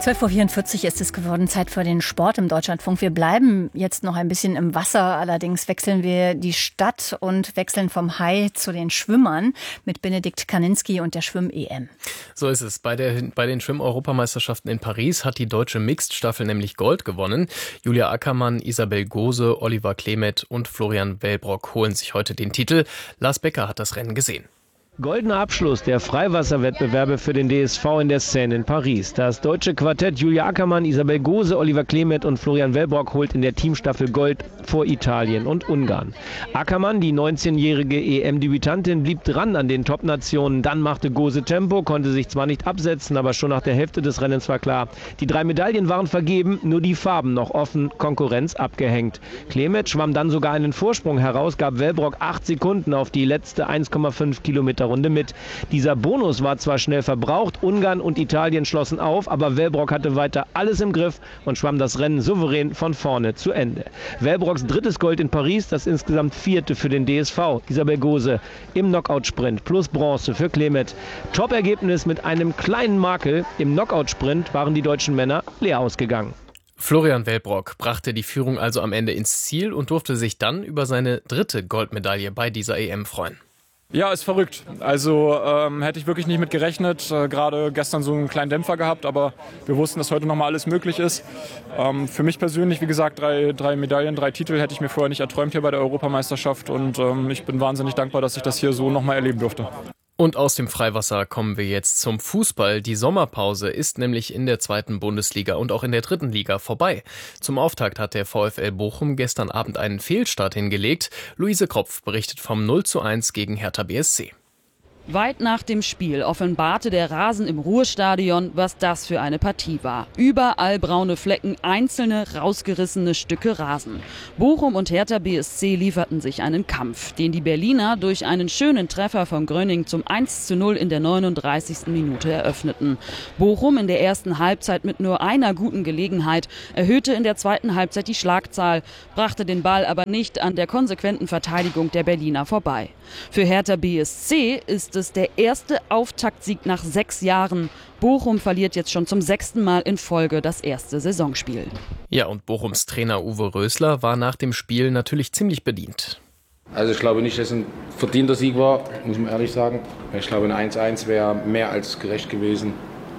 12.44 Uhr ist es geworden, Zeit für den Sport im Deutschlandfunk. Wir bleiben jetzt noch ein bisschen im Wasser, allerdings wechseln wir die Stadt und wechseln vom Hai zu den Schwimmern mit Benedikt Kaninski und der Schwimm-EM. So ist es. Bei den Schwimm-Europameisterschaften in Paris hat die deutsche Mixed-Staffel nämlich Gold gewonnen. Julia Ackermann, Isabel Gose, Oliver Klemet und Florian Wellbrock holen sich heute den Titel. Lars Becker hat das Rennen gesehen. Goldener Abschluss der Freiwasserwettbewerbe für den DSV in der Seine in Paris. Das deutsche Quartett Julia Ackermann, Isabel Gose, Oliver Klemet und Florian Wellbrock holt in der Teamstaffel Gold vor Italien und Ungarn. Ackermann, die 19-jährige EM-Debütantin, blieb dran an den Top-Nationen. Dann machte Gose Tempo, konnte sich zwar nicht absetzen, aber schon nach der Hälfte des Rennens war klar, die 3 Medaillen waren vergeben, nur die Farben noch offen, Konkurrenz abgehängt. Klemet schwamm dann sogar einen Vorsprung heraus, gab Wellbrock 8 Sekunden auf die letzte 1,5 Kilometer Runde mit. Dieser Bonus war zwar schnell verbraucht, Ungarn und Italien schlossen auf, aber Wellbrock hatte weiter alles im Griff und schwamm das Rennen souverän von vorne zu Ende. Wellbrocks drittes Gold in Paris, das insgesamt 4. für den DSV. Isabel Gose im Knockout-Sprint plus Bronze für Klemet. Top-Ergebnis mit einem kleinen Makel. Im Knockout-Sprint waren die deutschen Männer leer ausgegangen. Florian Wellbrock brachte die Führung also am Ende ins Ziel und durfte sich dann über seine 3. Goldmedaille bei dieser EM freuen. Ja, ist verrückt. Also hätte ich wirklich nicht mit gerechnet. Gerade gestern so einen kleinen Dämpfer gehabt, aber wir wussten, dass heute nochmal alles möglich ist. Für mich persönlich, wie gesagt, 3 Medaillen, 3 Titel hätte ich mir vorher nicht erträumt hier bei der Europameisterschaft. Und ich bin wahnsinnig dankbar, dass ich das hier so nochmal erleben durfte. Und aus dem Freiwasser kommen wir jetzt zum Fußball. Die Sommerpause ist nämlich in der 2. Bundesliga und auch in der 3. Liga vorbei. Zum Auftakt hat der VfL Bochum gestern Abend einen Fehlstart hingelegt. Luise Kropf berichtet vom 0:1 gegen Hertha BSC. Weit nach dem Spiel offenbarte der Rasen im Ruhrstadion, was das für eine Partie war. Überall braune Flecken, einzelne rausgerissene Stücke Rasen. Bochum und Hertha BSC lieferten sich einen Kampf, den die Berliner durch einen schönen Treffer von Gröning zum 1:0 in der 39. Minute eröffneten. Bochum in der ersten Halbzeit mit nur einer guten Gelegenheit, erhöhte in der zweiten Halbzeit die Schlagzahl, brachte den Ball aber nicht an der konsequenten Verteidigung der Berliner vorbei. Für Hertha BSC ist es der erste Auftaktsieg nach 6 Jahren. Bochum verliert jetzt schon zum 6. Mal in Folge das erste Saisonspiel. Ja, und Bochums Trainer Uwe Rösler war nach dem Spiel natürlich ziemlich bedient. Also ich glaube nicht, dass es ein verdienter Sieg war, muss man ehrlich sagen. Ich glaube, ein 1:1 wäre mehr als gerecht gewesen.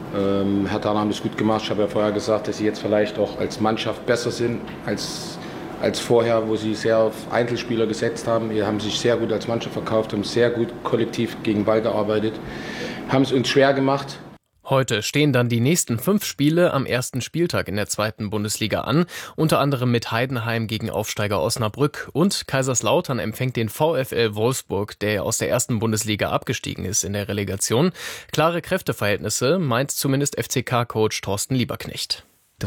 Hertha haben es gut gemacht. Ich habe ja vorher gesagt, dass sie jetzt vielleicht auch als Mannschaft besser sind als vorher, wo sie sehr auf Einzelspieler gesetzt haben. Die haben sich sehr gut als Mannschaft verkauft, haben sehr gut kollektiv gegen Ball gearbeitet, haben es uns schwer gemacht. Heute stehen dann die nächsten 5 Spiele am ersten Spieltag in der 2. Bundesliga an, unter anderem mit Heidenheim gegen Aufsteiger Osnabrück, und Kaiserslautern empfängt den VfL Wolfsburg, der aus der 1. Bundesliga abgestiegen ist in der Relegation. Klare Kräfteverhältnisse, meint zumindest FCK-Coach Thorsten Lieberknecht.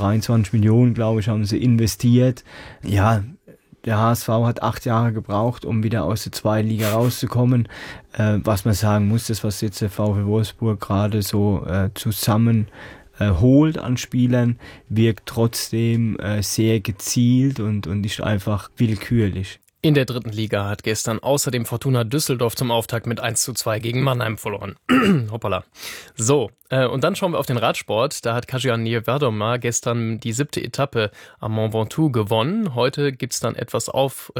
23 Millionen, glaube ich, haben sie investiert. Ja, der HSV hat 8 Jahre gebraucht, um wieder aus der 2. Liga rauszukommen. Was man sagen muss, das, was jetzt der VfL Wolfsburg gerade so zusammen holt an Spielern, wirkt trotzdem sehr gezielt und ist einfach willkürlich. In der 3. Liga hat gestern außerdem Fortuna Düsseldorf zum Auftakt mit 1:2 gegen Mannheim verloren. Hoppala. So, und dann schauen wir auf den Radsport. Da hat Kajetan Niewiadoma gestern die 7. Etappe am Mont Ventoux gewonnen. Heute gibt's dann etwas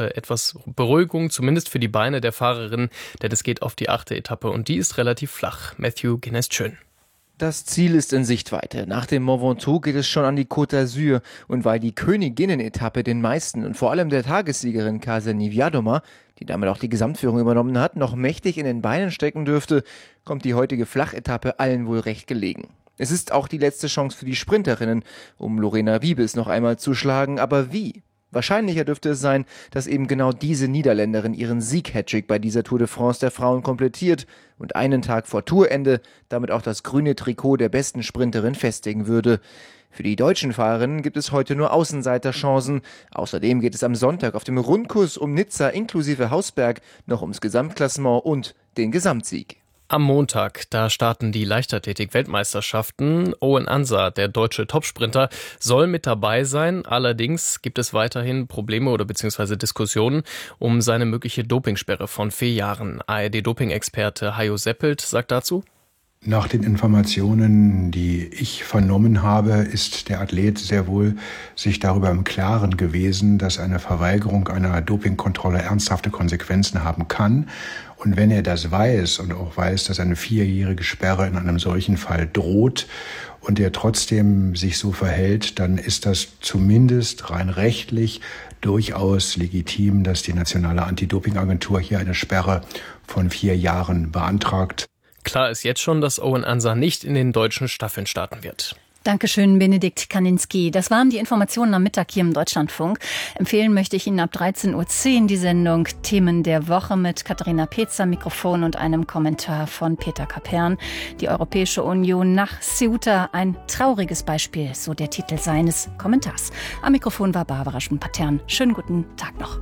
Beruhigung, zumindest für die Beine der Fahrerin, denn es geht auf die 8. Etappe und die ist relativ flach. Matthew Guinness-Schön. Das Ziel ist in Sichtweite. Nach dem Mont Ventoux geht es schon an die Côte d'Azur. Und weil die Königinnen-Etappe den meisten und vor allem der Tagessiegerin Kajetan Niewiadoma, die damit auch die Gesamtführung übernommen hat, noch mächtig in den Beinen stecken dürfte, kommt die heutige Flachetappe allen wohl recht gelegen. Es ist auch die letzte Chance für die Sprinterinnen, um Lorena Wiebes noch einmal zu schlagen. Aber wie? Wahrscheinlicher dürfte es sein, dass eben genau diese Niederländerin ihren Sieg-Hattrick bei dieser Tour de France der Frauen komplettiert und einen Tag vor Tourende damit auch das grüne Trikot der besten Sprinterin festigen würde. Für die deutschen Fahrerinnen gibt es heute nur Außenseiterchancen. Außerdem geht es am Sonntag auf dem Rundkurs um Nizza inklusive Hausberg noch ums Gesamtklassement und den Gesamtsieg. Am Montag, da starten die Leichtathletik-Weltmeisterschaften. Owen Ansah, der deutsche Topsprinter, soll mit dabei sein. Allerdings gibt es weiterhin Probleme oder beziehungsweise Diskussionen um seine mögliche Dopingsperre von 4 Jahren. ARD-Doping-Experte Hajo Seppelt sagt dazu: Nach den Informationen, die ich vernommen habe, ist der Athlet sehr wohl sich darüber im Klaren gewesen, dass eine Verweigerung einer Dopingkontrolle ernsthafte Konsequenzen haben kann. Und wenn er das weiß und auch weiß, dass eine 4-jährige Sperre in einem solchen Fall droht und er trotzdem sich so verhält, dann ist das zumindest rein rechtlich durchaus legitim, dass die Nationale Anti-Doping-Agentur hier eine Sperre von 4 Jahren beantragt. Klar ist jetzt schon, dass Owen Ansah nicht in den deutschen Staffeln starten wird. Dankeschön, Benedikt Kaninski. Das waren die Informationen am Mittag hier im Deutschlandfunk. Empfehlen möchte ich Ihnen ab 13.10 Uhr die Sendung Themen der Woche mit Katharina Peetz am Mikrofon und einem Kommentar von Peter Kapern. Die Europäische Union nach Ceuta, ein trauriges Beispiel, so der Titel seines Kommentars. Am Mikrofon war Barbara Schön-Patern. Schönen guten Tag noch.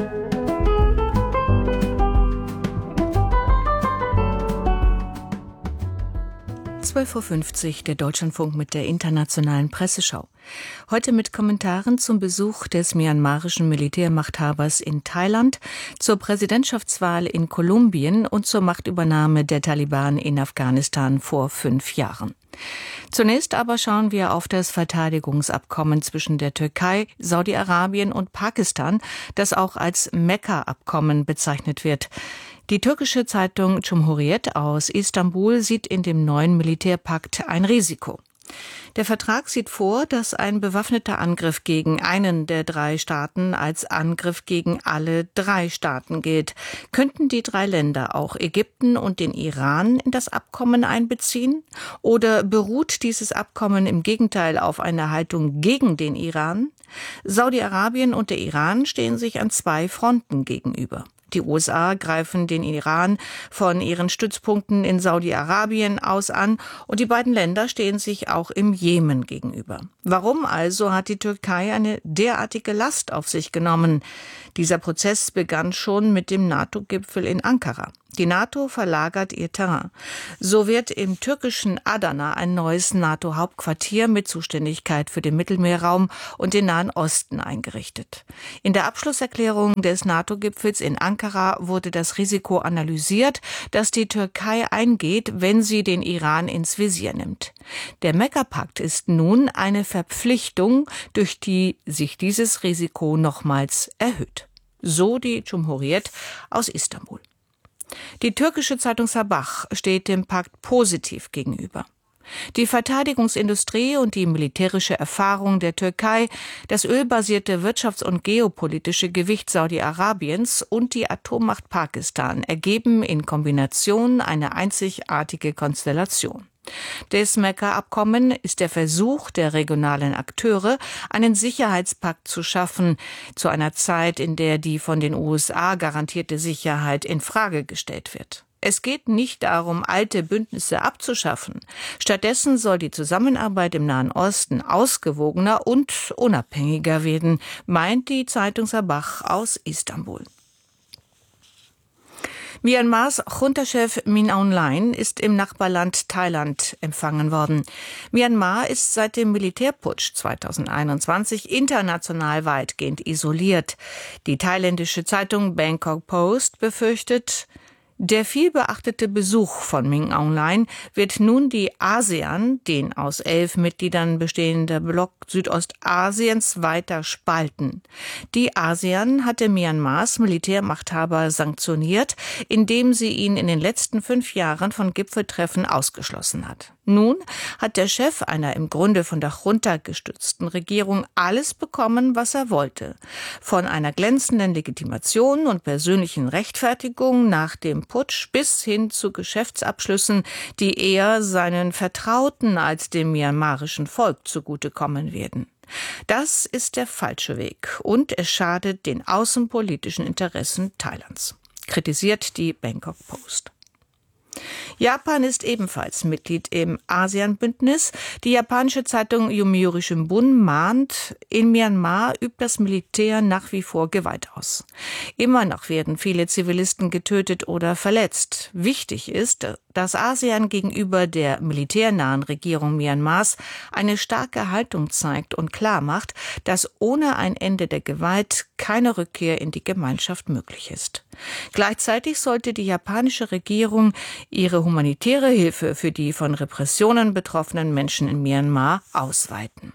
12.50 Uhr, der Deutschlandfunk mit der internationalen Presseschau. Heute mit Kommentaren zum Besuch des myanmarischen Militärmachthabers in Thailand, zur Präsidentschaftswahl in Kolumbien und zur Machtübernahme der Taliban in Afghanistan vor 5 Jahren. Zunächst aber schauen wir auf das Verteidigungsabkommen zwischen der Türkei, Saudi-Arabien und Pakistan, das auch als Mekka-Abkommen bezeichnet wird. Die türkische Zeitung Cumhuriyet aus Istanbul sieht in dem neuen Militärpakt ein Risiko. Der Vertrag sieht vor, dass ein bewaffneter Angriff gegen einen der 3 Staaten als Angriff gegen alle 3 Staaten gilt. Könnten die 3 Länder auch Ägypten und den Iran in das Abkommen einbeziehen? Oder beruht dieses Abkommen im Gegenteil auf einer Haltung gegen den Iran? Saudi-Arabien und der Iran stehen sich an 2 Fronten gegenüber. Die USA greifen den Iran von ihren Stützpunkten in Saudi-Arabien aus an und die beiden Länder stehen sich auch im Jemen gegenüber. Warum also hat die Türkei eine derartige Last auf sich genommen? Dieser Prozess begann schon mit dem NATO-Gipfel in Ankara. Die NATO verlagert ihr Terrain. So wird im türkischen Adana ein neues NATO-Hauptquartier mit Zuständigkeit für den Mittelmeerraum und den Nahen Osten eingerichtet. In der Abschlusserklärung des NATO-Gipfels in Ankara wurde das Risiko analysiert, das die Türkei eingeht, wenn sie den Iran ins Visier nimmt. Der Mekka-Pakt ist nun eine Verpflichtung, durch die sich dieses Risiko nochmals erhöht. So die Cumhuriyet aus Istanbul. Die türkische Zeitung Sabah steht dem Pakt positiv gegenüber. Die Verteidigungsindustrie und die militärische Erfahrung der Türkei, das ölbasierte wirtschafts- und geopolitische Gewicht Saudi-Arabiens und die Atommacht Pakistan ergeben in Kombination eine einzigartige Konstellation. Das Mekka-Abkommen ist der Versuch der regionalen Akteure, einen Sicherheitspakt zu schaffen, zu einer Zeit, in der die von den USA garantierte Sicherheit in Frage gestellt wird. Es geht nicht darum, alte Bündnisse abzuschaffen. Stattdessen soll die Zusammenarbeit im Nahen Osten ausgewogener und unabhängiger werden, meint die Zeitung Sabah aus Istanbul. Myanmars Junta-Chef Min Aung Hlaing ist im Nachbarland Thailand empfangen worden. Myanmar ist seit dem Militärputsch 2021 international weitgehend isoliert. Die thailändische Zeitung Bangkok Post befürchtet, der vielbeachtete Besuch von Min Aung Hlaing wird nun die ASEAN, den aus 11 Mitgliedern bestehender Block Südostasiens, weiter spalten. Die ASEAN hatte Myanmars Militärmachthaber sanktioniert, indem sie ihn in den letzten 5 Jahren von Gipfeltreffen ausgeschlossen hat. Nun hat der Chef einer im Grunde von der Junta gestützten Regierung alles bekommen, was er wollte. Von einer glänzenden Legitimation und persönlichen Rechtfertigung nach dem Putsch bis hin zu Geschäftsabschlüssen, die eher seinen Vertrauten als dem myanmarischen Volk zugutekommen werden. Das ist der falsche Weg und es schadet den außenpolitischen Interessen Thailands, kritisiert die Bangkok Post. Japan ist ebenfalls Mitglied im ASEAN-Bündnis. Die japanische Zeitung Yomiuri Shimbun mahnt, in Myanmar übt das Militär nach wie vor Gewalt aus. Immer noch werden viele Zivilisten getötet oder verletzt. Wichtig ist, dass ASEAN gegenüber der militärnahen Regierung Myanmars eine starke Haltung zeigt und klarmacht, dass ohne ein Ende der Gewalt keine Rückkehr in die Gemeinschaft möglich ist. Gleichzeitig sollte die japanische Regierung ihre humanitäre Hilfe für die von Repressionen betroffenen Menschen in Myanmar ausweiten.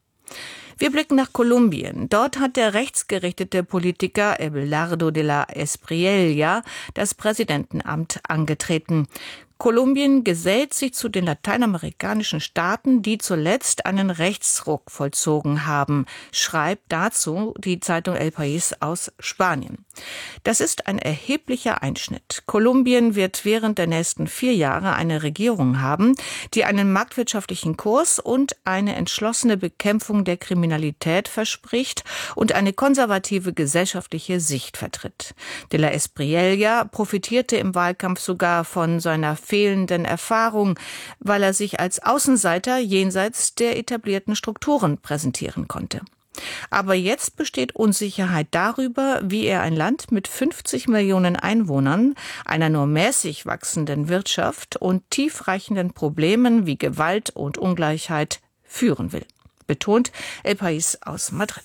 Wir blicken nach Kolumbien. Dort hat der rechtsgerichtete Politiker Abelardo de la Espriella das Präsidentenamt angetreten. Kolumbien gesellt sich zu den lateinamerikanischen Staaten, die zuletzt einen Rechtsruck vollzogen haben, schreibt dazu die Zeitung El País aus Spanien. Das ist ein erheblicher Einschnitt. Kolumbien wird während der nächsten 4 Jahre eine Regierung haben, die einen marktwirtschaftlichen Kurs und eine entschlossene Bekämpfung der Kriminalität verspricht und eine konservative gesellschaftliche Sicht vertritt. De la Espriella profitierte im Wahlkampf sogar von seiner fehlenden Erfahrung, weil er sich als Außenseiter jenseits der etablierten Strukturen präsentieren konnte. Aber jetzt besteht Unsicherheit darüber, wie er ein Land mit 50 Millionen Einwohnern, einer nur mäßig wachsenden Wirtschaft und tiefreichenden Problemen wie Gewalt und Ungleichheit führen will, betont El País aus Madrid.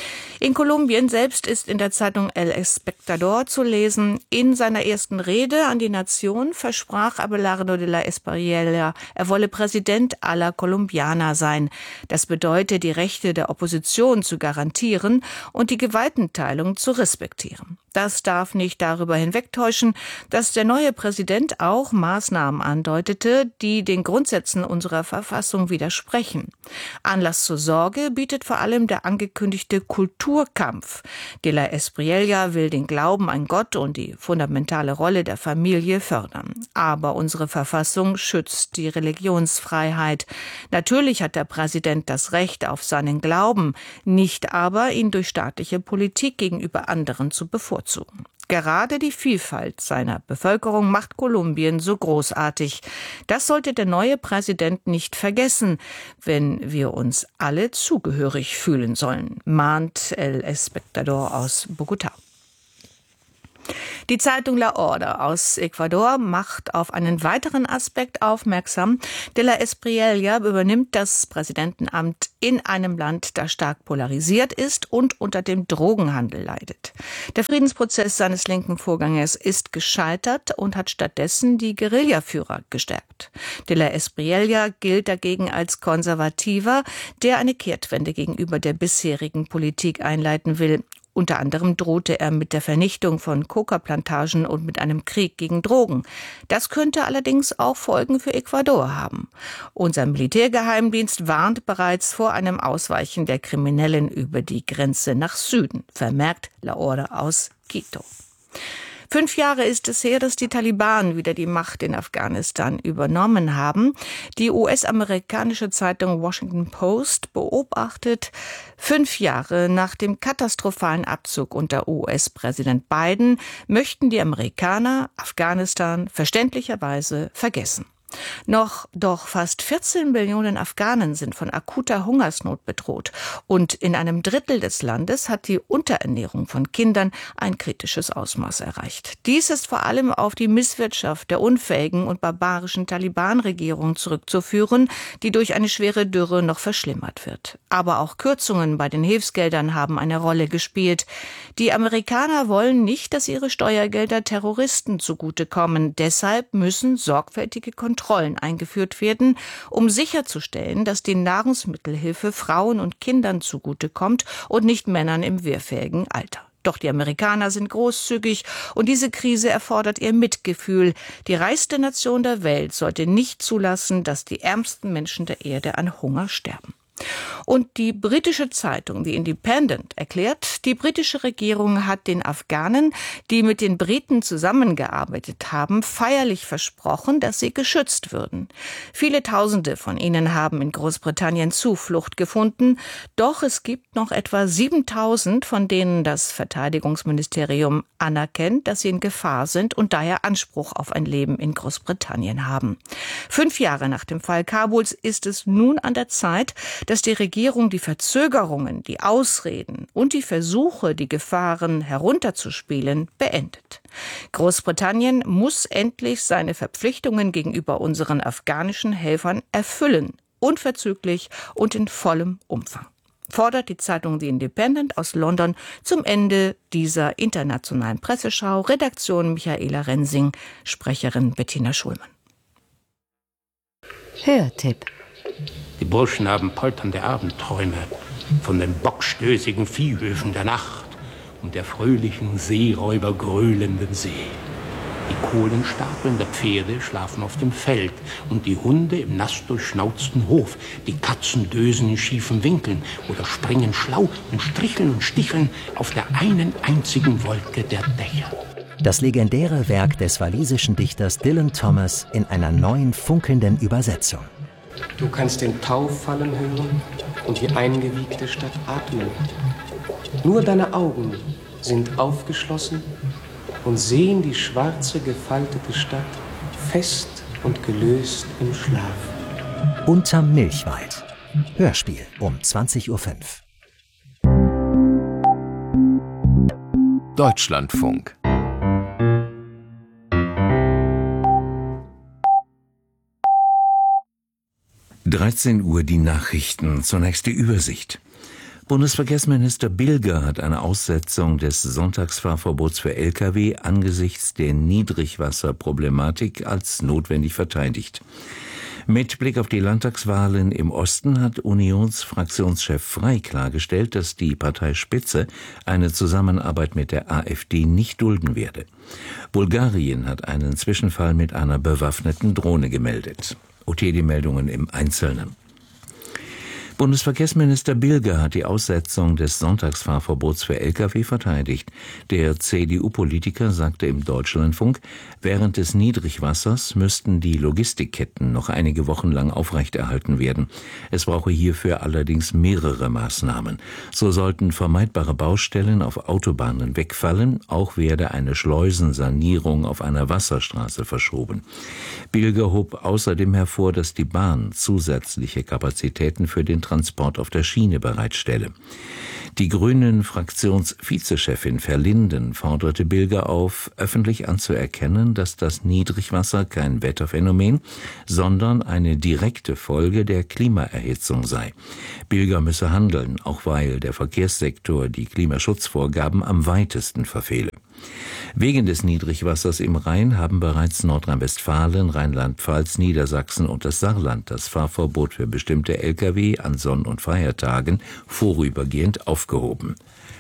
In Kolumbien selbst ist in der Zeitung El Espectador zu lesen, in seiner ersten Rede an die Nation versprach Abelardo de la Espriella, er wolle Präsident aller Kolumbianer sein. Das bedeutet, die Rechte der Opposition zu garantieren und die Gewaltenteilung zu respektieren. Das darf nicht darüber hinwegtäuschen, dass der neue Präsident auch Maßnahmen andeutete, die den Grundsätzen unserer Verfassung widersprechen. Anlass zur Sorge bietet vor allem der angekündigte Kulturkampf. De la Espriella will den Glauben an Gott und die fundamentale Rolle der Familie fördern. Aber unsere Verfassung schützt die Religionsfreiheit. Natürlich hat der Präsident das Recht auf seinen Glauben, nicht aber, ihn durch staatliche Politik gegenüber anderen zu bevorzugen. Gerade die Vielfalt seiner Bevölkerung macht Kolumbien so großartig. Das sollte der neue Präsident nicht vergessen, wenn wir uns alle zugehörig fühlen sollen, mahnt El Espectador aus Bogotá. Die Zeitung La Hora aus Ecuador macht auf einen weiteren Aspekt aufmerksam. De la Espriella übernimmt das Präsidentenamt in einem Land, das stark polarisiert ist und unter dem Drogenhandel leidet. Der Friedensprozess seines linken Vorgängers ist gescheitert und hat stattdessen die Guerillaführer gestärkt. De la Espriella gilt dagegen als Konservativer, der eine Kehrtwende gegenüber der bisherigen Politik einleiten will. Unter anderem drohte er mit der Vernichtung von Coca-Plantagen und mit einem Krieg gegen Drogen. Das könnte allerdings auch Folgen für Ecuador haben. Unser Militärgeheimdienst warnt bereits vor einem Ausweichen der Kriminellen über die Grenze nach Süden, vermerkt La Hora aus Quito. 5 Jahre ist es her, dass die Taliban wieder die Macht in Afghanistan übernommen haben. Die US-amerikanische Zeitung Washington Post beobachtet 5 Jahre nach dem katastrophalen Abzug unter US-Präsident Biden möchten die Amerikaner Afghanistan verständlicherweise vergessen. Doch fast 14 Millionen Afghanen sind von akuter Hungersnot bedroht und in einem Drittel des Landes hat die Unterernährung von Kindern ein kritisches Ausmaß erreicht. Dies ist vor allem auf die Misswirtschaft der unfähigen und barbarischen Taliban-Regierung zurückzuführen, die durch eine schwere Dürre noch verschlimmert wird. Aber auch Kürzungen bei den Hilfsgeldern haben eine Rolle gespielt. Die Amerikaner wollen nicht, dass ihre Steuergelder Terroristen zugutekommen. Deshalb müssen sorgfältige Kontrollen eingeführt werden, um sicherzustellen, dass die Nahrungsmittelhilfe Frauen und Kindern zugutekommt und nicht Männern im wehrfähigen Alter. Doch die Amerikaner sind großzügig und diese Krise erfordert ihr Mitgefühl. Die reichste Nation der Welt sollte nicht zulassen, dass die ärmsten Menschen der Erde an Hunger sterben. Und die britische Zeitung The Independent erklärt, die britische Regierung hat den Afghanen, die mit den Briten zusammengearbeitet haben, feierlich versprochen, dass sie geschützt würden. Viele Tausende von ihnen haben in Großbritannien Zuflucht gefunden, doch es gibt noch etwa 7.000, von denen das Verteidigungsministerium anerkennt, dass sie in Gefahr sind und daher Anspruch auf ein Leben in Großbritannien haben. 5 Jahre nach dem Fall Kabuls ist es nun an der Zeit, dass die Regierung die Verzögerungen, die Ausreden und die Versuche, die Gefahren herunterzuspielen, beendet. Großbritannien muss endlich seine Verpflichtungen gegenüber unseren afghanischen Helfern erfüllen, unverzüglich und in vollem Umfang. fordert die Zeitung The Independent aus London zum Ende dieser internationalen Presseschau. Redaktion Michaela Rensing, Sprecherin Bettina Schulmann. Hörtipp. Die Burschen haben polternde Abendträume von den bockstößigen Viehhöfen der Nacht und der fröhlichen Seeräuber gröhlenden See. Die Kohlenstapeln der Pferde schlafen auf dem Feld und die Hunde im nassdurchschnauzten Hof. Die Katzen dösen in schiefen Winkeln oder springen schlau und stricheln und sticheln auf der einen einzigen Wolke der Dächer. Das legendäre Werk des walisischen Dichters Dylan Thomas in einer neuen funkelnden Übersetzung. Du kannst den Tau fallen hören und die eingewiegte Stadt atmen. Nur deine Augen sind aufgeschlossen und sehen die schwarze, gefaltete Stadt fest und gelöst im Schlaf. Unterm Milchwald. Hörspiel um 20:05 Uhr. Deutschlandfunk. (13 Uhr) die Nachrichten. Zunächst die Übersicht. Bundesverkehrsminister Bilger hat eine Aussetzung des Sonntagsfahrverbots für Lkw angesichts der Niedrigwasserproblematik als notwendig verteidigt. Mit Blick auf die Landtagswahlen im Osten hat Unionsfraktionschef Frey klargestellt, dass die Parteispitze eine Zusammenarbeit mit der AfD nicht dulden werde. Bulgarien hat einen Zwischenfall mit einer bewaffneten Drohne gemeldet. Die Meldungen im Einzelnen. Bundesverkehrsminister Bilger hat die Aussetzung des Sonntagsfahrverbots für Lkw verteidigt. Der CDU-Politiker sagte im Deutschlandfunk, während des Niedrigwassers müssten die Logistikketten noch einige Wochen lang aufrechterhalten werden. Es brauche hierfür allerdings mehrere Maßnahmen. So sollten vermeidbare Baustellen auf Autobahnen wegfallen, auch werde eine Schleusensanierung auf einer Wasserstraße verschoben. Bilger hob außerdem hervor, dass die Bahn zusätzliche Kapazitäten für den Transport auf der Schiene bereitstelle. Die Grünen-Fraktionsvizechefin Verlinden forderte Bilger auf, öffentlich anzuerkennen, dass das Niedrigwasser kein Wetterphänomen, sondern eine direkte Folge der Klimaerhitzung sei. Bilger müsse handeln, auch weil der Verkehrssektor die Klimaschutzvorgaben am weitesten verfehle. Wegen des Niedrigwassers im Rhein haben bereits Nordrhein-Westfalen, Rheinland-Pfalz, Niedersachsen und das Saarland das Fahrverbot für bestimmte Lkw an Sonn- und Feiertagen vorübergehend aufgehoben.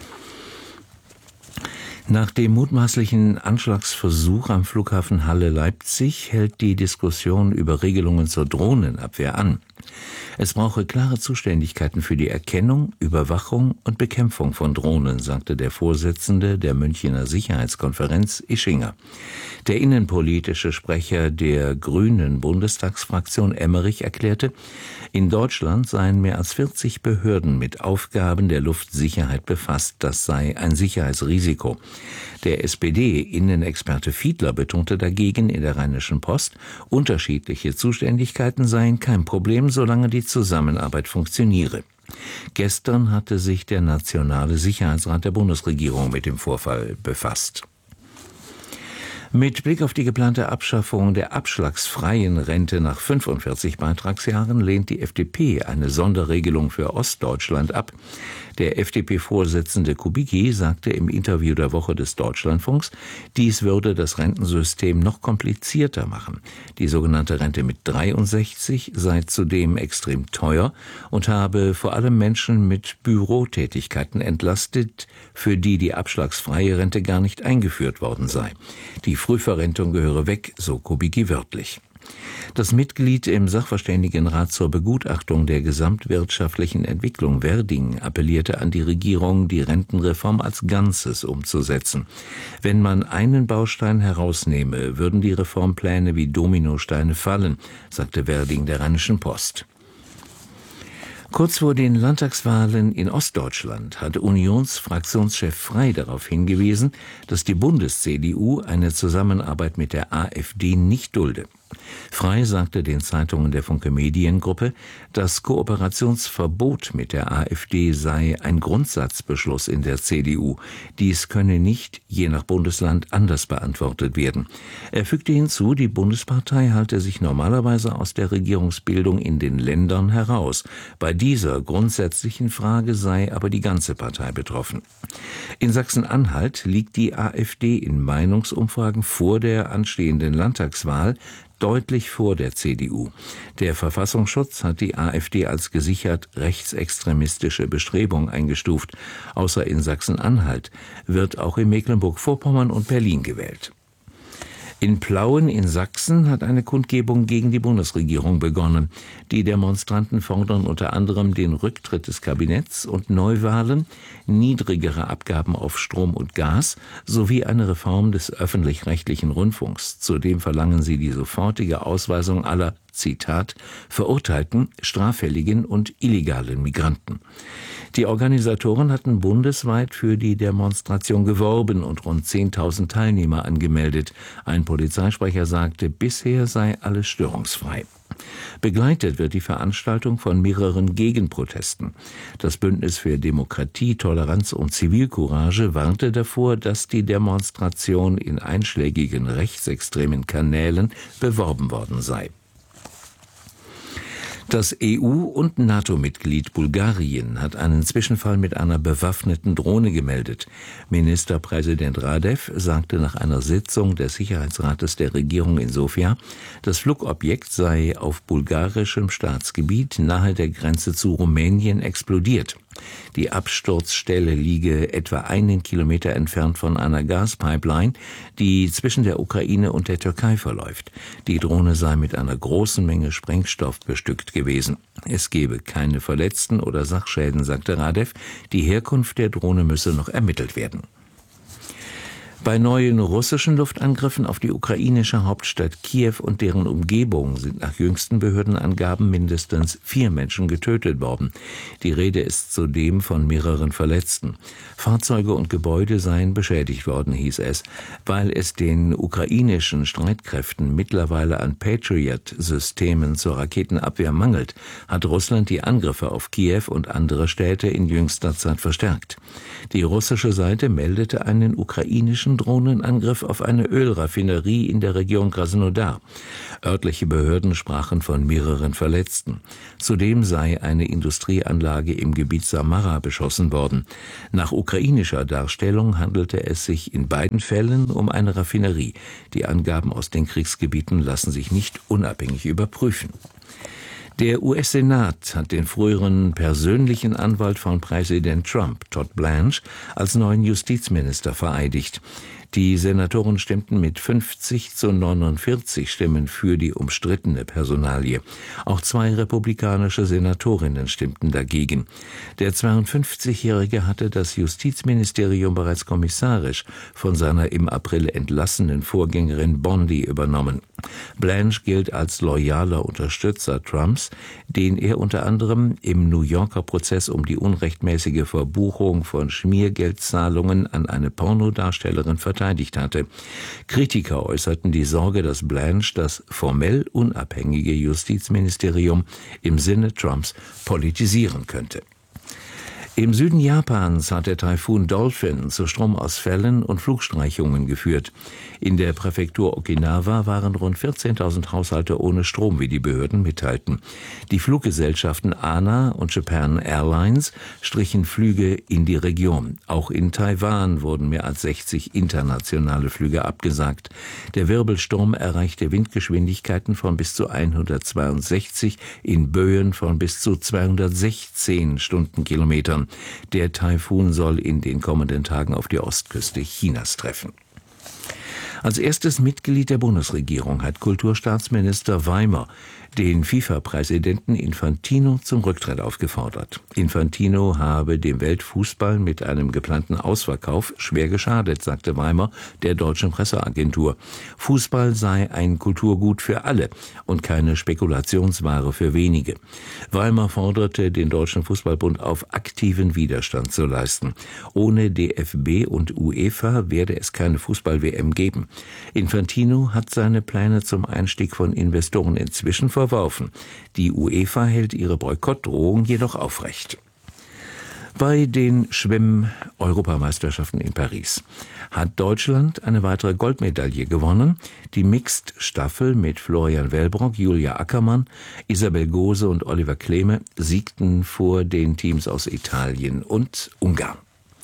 Nach dem mutmaßlichen Anschlagsversuch am Flughafen Halle-Leipzig hält die Diskussion über Regelungen zur Drohnenabwehr an. Es brauche klare Zuständigkeiten für die Erkennung, Überwachung und Bekämpfung von Drohnen, sagte der Vorsitzende der Münchener Sicherheitskonferenz, Ischinger. Der innenpolitische Sprecher der Grünen Bundestagsfraktion, Emmerich, erklärte, in Deutschland seien mehr als 40 Behörden mit Aufgaben der Luftsicherheit befasst. Das sei ein Sicherheitsrisiko. Der SPD-Innenexperte Fiedler betonte dagegen in der Rheinischen Post, unterschiedliche Zuständigkeiten seien kein Problem, solange die Zusammenarbeit funktioniere. Gestern hatte sich der Nationale Sicherheitsrat der Bundesregierung mit dem Vorfall befasst. Mit Blick auf die geplante Abschaffung der abschlagsfreien Rente nach 45 Beitragsjahren lehnt die FDP eine Sonderregelung für Ostdeutschland ab. Der FDP-Vorsitzende Kubicki sagte im Interview der Woche des Deutschlandfunks, dies würde das Rentensystem noch komplizierter machen. Die sogenannte Rente mit 63 sei zudem extrem teuer und habe vor allem Menschen mit Bürotätigkeiten entlastet, für die die abschlagsfreie Rente gar nicht eingeführt worden sei. Die Frühverrentung gehöre weg, so Kubicki wörtlich. Das Mitglied im Sachverständigenrat zur Begutachtung der gesamtwirtschaftlichen Entwicklung Werding appellierte an die Regierung, die Rentenreform als Ganzes umzusetzen. Wenn man einen Baustein herausnehme, würden die Reformpläne wie Dominosteine fallen, sagte Werding der Rheinischen Post. Kurz vor den Landtagswahlen in Ostdeutschland hatte Unionsfraktionschef Frey darauf hingewiesen, dass die Bundes-CDU eine Zusammenarbeit mit der AfD nicht dulde. Frey sagte den Zeitungen der Funke Mediengruppe, das Kooperationsverbot mit der AfD sei ein Grundsatzbeschluss in der CDU. Dies könne nicht, je nach Bundesland, anders beantwortet werden. Er fügte hinzu, die Bundespartei halte sich normalerweise aus der Regierungsbildung in den Ländern heraus. Bei dieser grundsätzlichen Frage sei aber die ganze Partei betroffen. In Sachsen-Anhalt liegt die AfD in Meinungsumfragen vor der anstehenden Landtagswahl deutlich vor der CDU. Der Verfassungsschutz hat die AfD als gesichert rechtsextremistische Bestrebung eingestuft. Außer in Sachsen-Anhalt wird auch in Mecklenburg-Vorpommern und Berlin gewählt. In Plauen in Sachsen hat eine Kundgebung gegen die Bundesregierung begonnen. Die Demonstranten fordern unter anderem den Rücktritt des Kabinetts und Neuwahlen, niedrigere Abgaben auf Strom und Gas sowie eine Reform des öffentlich-rechtlichen Rundfunks. Zudem verlangen sie die sofortige Ausweisung aller, Zitat, verurteilten, straffälligen und illegalen Migranten. Die Organisatoren hatten bundesweit für die Demonstration geworben und rund 10.000 Teilnehmer angemeldet. Ein Polizeisprecher sagte, bisher sei alles störungsfrei. Begleitet wird die Veranstaltung von mehreren Gegenprotesten. Das Bündnis für Demokratie, Toleranz und Zivilcourage warnte davor, dass die Demonstration in einschlägigen rechtsextremen Kanälen beworben worden sei. Das EU- und NATO-Mitglied Bulgarien hat einen Zwischenfall mit einer bewaffneten Drohne gemeldet. Ministerpräsident Radev sagte nach einer Sitzung des Sicherheitsrates der Regierung in Sofia, das Flugobjekt sei auf bulgarischem Staatsgebiet nahe der Grenze zu Rumänien explodiert. Die Absturzstelle liege etwa 1 Kilometer entfernt von einer Gaspipeline, die zwischen der Ukraine und der Türkei verläuft. Die Drohne sei mit einer großen Menge Sprengstoff bestückt gewesen. Es gebe keine Verletzten oder Sachschäden, sagte Radev. Die Herkunft der Drohne müsse noch ermittelt werden. Bei neuen russischen Luftangriffen auf die ukrainische Hauptstadt Kiew und deren Umgebung sind nach jüngsten Behördenangaben mindestens 4 Menschen getötet worden. Die Rede ist zudem von mehreren Verletzten. Fahrzeuge und Gebäude seien beschädigt worden, hieß es. Weil es den ukrainischen Streitkräften mittlerweile an Patriot-Systemen zur Raketenabwehr mangelt, hat Russland die Angriffe auf Kiew und andere Städte in jüngster Zeit verstärkt. Die russische Seite meldete einen ukrainischen Drohnenangriff auf eine Ölraffinerie in der Region Krasnodar. Örtliche Behörden sprachen von mehreren Verletzten. Zudem sei eine Industrieanlage im Gebiet Samara beschossen worden. Nach ukrainischer Darstellung handelte es sich in beiden Fällen um eine Raffinerie. Die Angaben aus den Kriegsgebieten lassen sich nicht unabhängig überprüfen. Der US-Senat hat den früheren persönlichen Anwalt von Präsident Trump, Todd Blanche, als neuen Justizminister vereidigt. Die Senatoren stimmten mit 50-49 Stimmen für die umstrittene Personalie. Auch 2 republikanische Senatorinnen stimmten dagegen. Der 52-Jährige hatte das Justizministerium bereits kommissarisch von seiner im April entlassenen Vorgängerin Bondi übernommen. Blanche gilt als loyaler Unterstützer Trumps, den er unter anderem im New Yorker Prozess um die unrechtmäßige Verbuchung von Schmiergeldzahlungen an eine Pornodarstellerin verteidigt hatte. Kritiker äußerten die Sorge, dass Blanche das formell unabhängige Justizministerium im Sinne Trumps politisieren könnte. Im Süden Japans hat der Taifun Dolphin zu Stromausfällen und Flugstreichungen geführt. In der Präfektur Okinawa waren rund 14.000 Haushalte ohne Strom, wie die Behörden mitteilten. Die Fluggesellschaften ANA und Japan Airlines strichen Flüge in die Region. Auch in Taiwan wurden mehr als 60 internationale Flüge abgesagt. Der Wirbelsturm erreichte Windgeschwindigkeiten von bis zu 162, in Böen von bis zu 216 Stundenkilometern. Der Taifun soll in den kommenden Tagen auf die Ostküste Chinas treffen. Als erstes Mitglied der Bundesregierung hat Kulturstaatsminister Weimer den FIFA-Präsidenten Infantino zum Rücktritt aufgefordert. Infantino habe dem Weltfußball mit einem geplanten Ausverkauf schwer geschadet, sagte Weimer der deutschen Presseagentur. Fußball sei ein Kulturgut für alle und keine Spekulationsware für wenige. Weimer forderte den Deutschen Fußballbund auf, aktiven Widerstand zu leisten. Ohne DFB und UEFA werde es keine Fußball-WM geben. Infantino hat seine Pläne zum Einstieg von Investoren inzwischen verworfen. Die UEFA hält ihre Boykottdrohung jedoch aufrecht. Bei den Schwimm-Europameisterschaften in Paris hat Deutschland eine weitere Goldmedaille gewonnen. Die Mixed-Staffel mit Florian Wellbrock, Julia Ackermann, Isabel Gose und Oliver Kleme siegten vor den Teams aus Italien und Ungarn.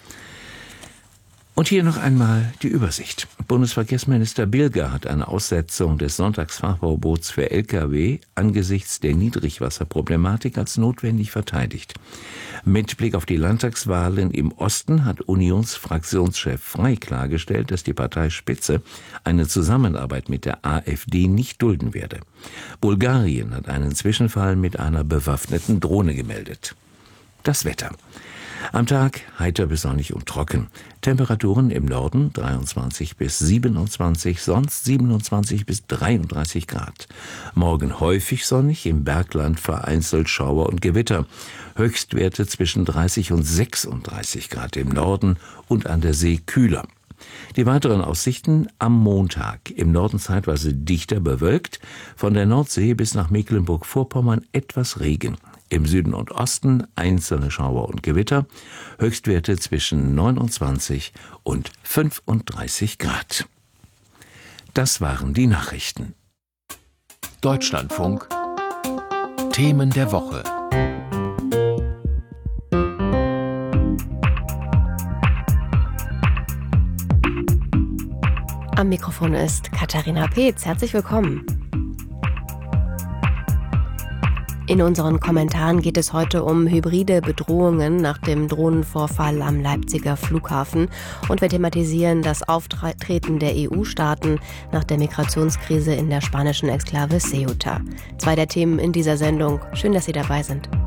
Und hier noch einmal die Übersicht. Bundesverkehrsminister Bilger hat eine Aussetzung des Sonntagsfahrverbots für Lkw angesichts der Niedrigwasserproblematik als notwendig verteidigt. Mit Blick auf die Landtagswahlen im Osten hat Unionsfraktionschef Frey klargestellt, dass die Parteispitze eine Zusammenarbeit mit der AfD nicht dulden werde. Bulgarien hat einen Zwischenfall mit einer bewaffneten Drohne gemeldet. Das Wetter. Am Tag heiter bis sonnig und trocken. Temperaturen im Norden 23 bis 27, sonst 27 bis 33 Grad. Morgen häufig sonnig, im Bergland vereinzelt Schauer und Gewitter. Höchstwerte zwischen 30 und 36 Grad im Norden und an der See kühler. Die weiteren Aussichten am Montag. Im Norden zeitweise dichter bewölkt, von der Nordsee bis nach Mecklenburg-Vorpommern etwas Regen. Im Süden und Osten einzelne Schauer und Gewitter, Höchstwerte zwischen 29 und 35 Grad. Das waren die Nachrichten. Deutschlandfunk. Themen der Woche. Am Mikrofon ist Katharina Peetz. Herzlich willkommen. In unseren Kommentaren geht es heute um hybride Bedrohungen nach dem Drohnenvorfall am Leipziger Flughafen und wir thematisieren das Auftreten der EU-Staaten nach der Migrationskrise in der spanischen Exklave Ceuta. 2 der Themen in dieser Sendung. Schön, dass Sie dabei sind.